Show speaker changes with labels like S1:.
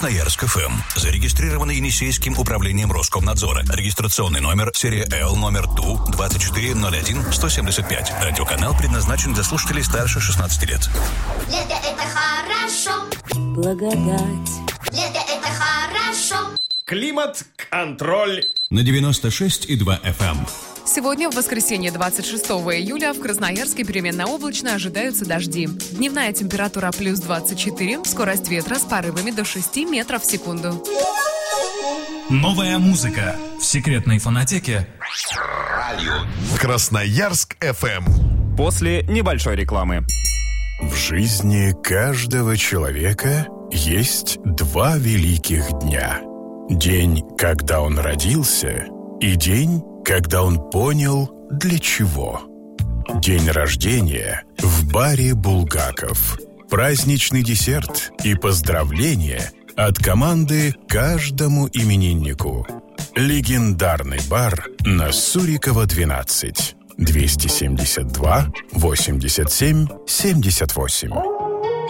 S1: Красноярск ФМ. Зарегистрированы Енисейским управлением Роскомнадзора. Регистрационный номер серия Л номер ТУ-2401-175. Радиоканал предназначен для слушателей старше 16 лет.
S2: Лето — это хорошо.
S3: Благодать.
S2: Лето — это хорошо.
S4: Климат-контроль
S1: На 96,2 FM.
S5: Сегодня, в воскресенье 26 июля, в Красноярске переменно-облачно ожидаются дожди. Дневная температура плюс 24, скорость ветра с порывами до 6 метров в секунду.
S6: Новая музыка в секретной фонотеке
S7: Красноярск FM.
S4: после небольшой рекламы.
S7: В жизни каждого человека есть два великих дня. День, когда он родился, и день, когда он понял, для чего. День рождения в баре «Булгаков». Праздничный десерт и поздравления от команды каждому имениннику. Легендарный бар на Сурикова, 12. 272 87 78.